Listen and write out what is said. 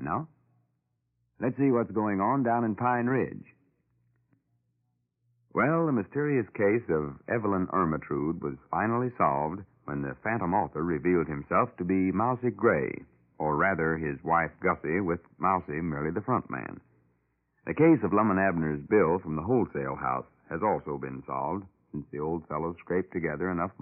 now. Let's see what's going on down in Pine Ridge. Well, the mysterious case of Evelyn Ermentrude was finally solved when the phantom author revealed himself to be Mousy Gray, or rather his wife Gussie, with Mousy merely the front man. The case of Lum and Abner's bill from the wholesale house has also been solved, since the old fellow scraped together enough